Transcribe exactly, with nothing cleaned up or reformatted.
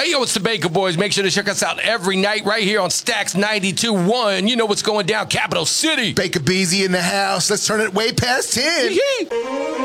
Hey, yo, it's the Baker Boys. Make sure to check us out every night right here on Stacks ninety-two point one. You know what's going down, Capital City. Baker Beezy in the house. Let's turn it way past ten. Yee-hee.